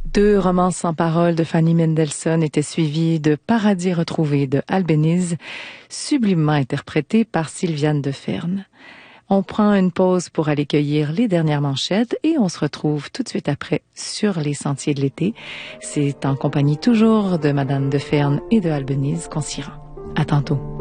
Deux romances sans parole de Fanny Mendelssohn étaient suivies de Paradis retrouvé de Albéniz, sublimement interprété par Sylviane Deferne. On prend une pause pour aller cueillir les dernières manchettes et on se retrouve tout de suite après sur les sentiers de l'été. C'est en compagnie toujours de Madame Deferne et de Albéniz qu'on s'y rend. À tantôt.